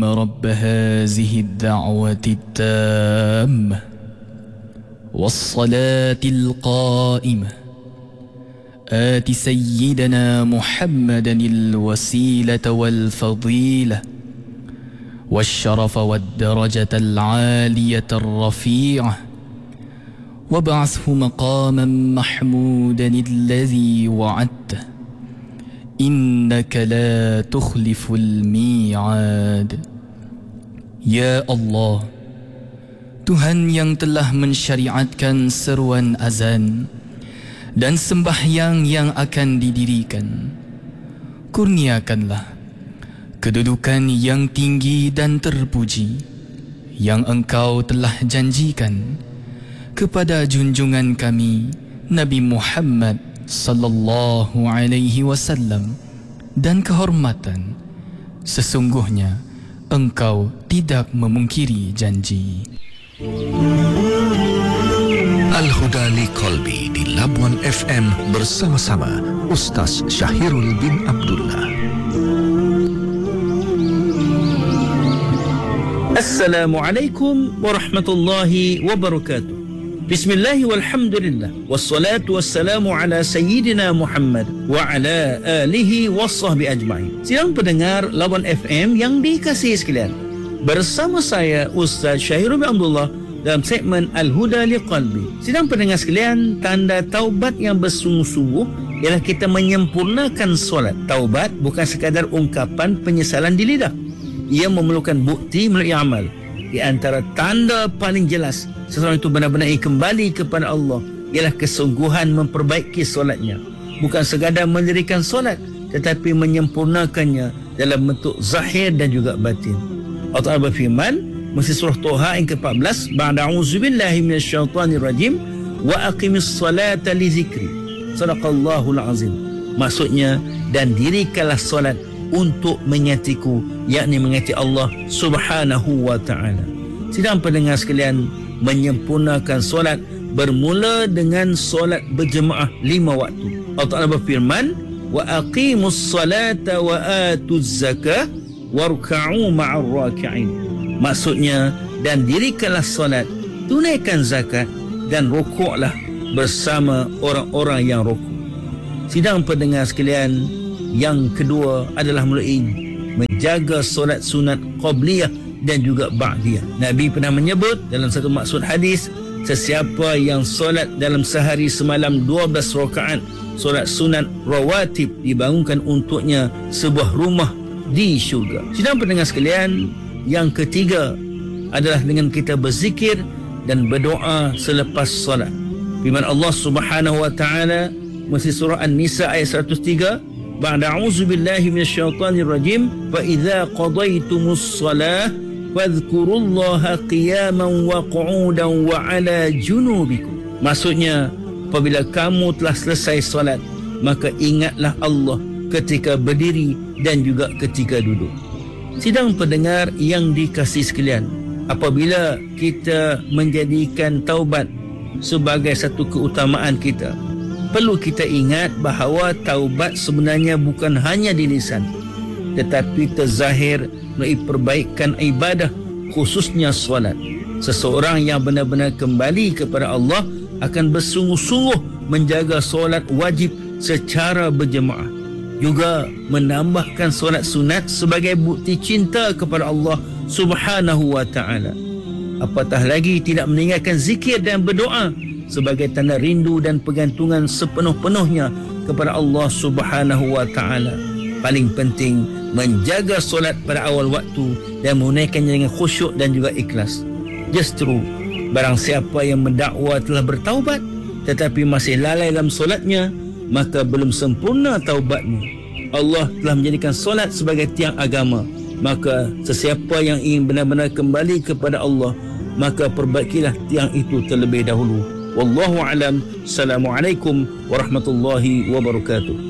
رب هذه الدعوة التامة والصلاة القائمة آت سيدنا محمدا الوسيلة والفضيلة والشرف والدرجة العالية الرفيعة وابعثه مقاما محمودا الذي وعدته إنك لا تخلف الميعاد. Ya Allah, Tuhan yang telah mensyariatkan seruan azan dan sembahyang yang akan didirikan, kurniakanlah kedudukan yang tinggi dan terpuji yang Engkau telah janjikan kepada junjungan kami Nabi Muhammad sallallahu alaihi wasallam, dan kehormatan sesungguhnya Engkau tidak memungkiri janji. Al-Huda Liqalbi di Labuan FM bersama-sama Ustaz Syahirul bin Abdullah. Assalamualaikum warahmatullahi wabarakatuh. Bismillah walhamdulillah wassalatu wassalamu ala sayyidina Muhammad wa ala alihi wasahbi ajma'in. Sidang pendengar Labuan FM yang dikasihi sekalian, bersama saya Ustaz Syahirul bin Abdullah dalam segmen Al-Huda Liqalbi. Sidang pendengar sekalian, tanda taubat yang bersungguh-sungguh ialah kita menyempurnakan solat. Taubat bukan sekadar ungkapan penyesalan di lidah. Ia memerlukan bukti melalui amal. Di antara tanda paling jelas seseorang itu benar-benar ingin kembali kepada Allah ialah kesungguhan memperbaiki solatnya. Bukan sekadar mendirikan solat, tetapi menyempurnakannya dalam bentuk zahir dan juga batin. Allah Ta'ala berfirman, mesti surah Toha yang ke-14, ba'da a'udzubillahi minasyaitanirrajim wa aqimis salata li zikri. Sadaqallahul azim. Maksudnya, dan dirikanlah solat untuk mengingatiku, yakni mengingati Allah Subhanahu wa ta'ala. Sidang pendengar sekalian, menyempurnakan solat bermula dengan solat berjemaah 5 waktu. Allah Ta'ala berfirman, wa aqimus salata wa atuz zakah warka'u ma'ar raki'in. Maksudnya, dan dirikanlah solat, tunaikan zakat dan rukuklah bersama orang-orang yang rukuk. Sidang pendengar sekalian, yang kedua adalah melalui menjaga solat sunat qabliyah dan juga ba'diyah. Nabi pernah menyebut dalam satu maksud hadis, sesiapa yang solat dalam sehari semalam 12 rakaat solat sunat rawatib, dibangunkan untuknya sebuah rumah di syurga. Sidang pendengar sekalian, yang ketiga adalah dengan kita berzikir dan berdoa selepas solat. Firman Allah Subhanahu wa ta'ala masih surah An-Nisa ayat 103, ba'da a'udzubillahi minasyaitanirrajim fa idza qadaytumus shalah fadhkurullaha qiyaman wa qu'udan wa 'ala junubikum. Maksudnya, apabila kamu telah selesai solat, maka ingatlah Allah ketika berdiri dan juga ketika duduk. Sidang pendengar yang dikasihi sekalian, apabila kita menjadikan taubat sebagai satu keutamaan kita, perlu kita ingat bahawa taubat sebenarnya bukan hanya di lisan, tetapi terzahir melalui perbaikan ibadah, khususnya solat. Seseorang yang benar-benar kembali kepada Allah akan bersungguh-sungguh menjaga solat wajib secara berjemaah, juga menambahkan solat sunat sebagai bukti cinta kepada Allah Subhanahu wa ta'ala. Apatah lagi tidak meninggalkan zikir dan berdoa sebagai tanda rindu dan pergantungan sepenuh-penuhnya kepada Allah Subhanahu wa ta'ala. Paling penting, menjaga solat pada awal waktu dan menunaikannya dengan khusyuk dan juga ikhlas. Justru barang siapa yang mendakwa telah bertaubat tetapi masih lalai dalam solatnya, maka belum sempurna taubatnya. Allah telah menjadikan solat sebagai tiang agama. Maka sesiapa yang ingin benar-benar kembali kepada Allah, maka perbaikilah tiang itu terlebih dahulu. Wallahu alam. Assalamualaikum warahmatullahi wabarakatuh.